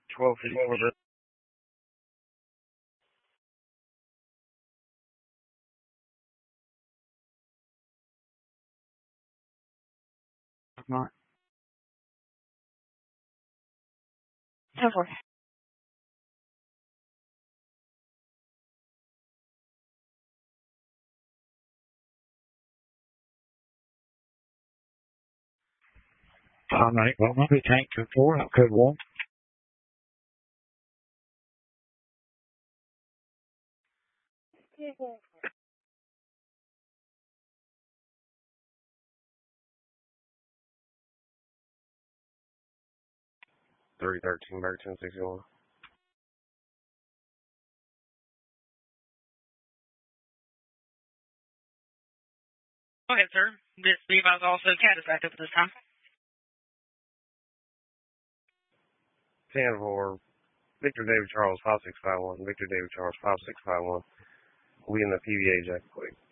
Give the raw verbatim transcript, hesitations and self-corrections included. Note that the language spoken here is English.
twelve fifty-four. Not. ten four. Tom eight, well, maybe tank two four, that could one. three thirteen, Barry ten sixty-one. Go ahead, sir. This Levi's also cat is active at this time. ten four, Victor David Charles five six five one, Victor David Charles five six five one. We in the P V A jacket, quick.